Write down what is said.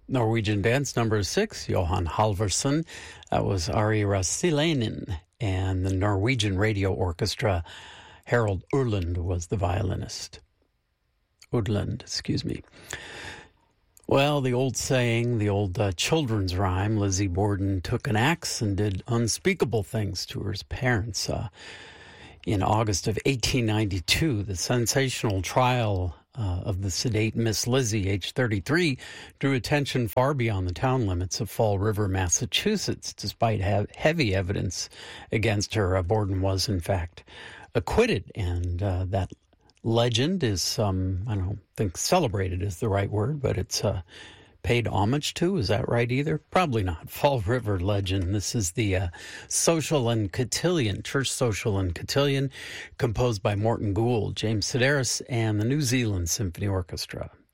Norwegian dance number 6, Johan Halvorsen. That was Ari Rastilainen, and the Norwegian Radio Orchestra. Harold Urland was the violinist. Udland, excuse me. Well, the old saying, the old children's rhyme, Lizzie Borden took an axe and did unspeakable things to her parents. In August of 1892, the sensational trial of the sedate Miss Lizzie, age 33, drew attention far beyond the town limits of Fall River, Massachusetts. Despite heavy evidence against her, Borden was, in fact, acquitted, and that legend is, I don't think celebrated is the right word, but it's paid homage to. Is that right either? Probably not. Fall River legend. This is the Social and Cotillion, Church Social and Cotillion, composed by Morton Gould, James Sedaris, and the New Zealand Symphony Orchestra.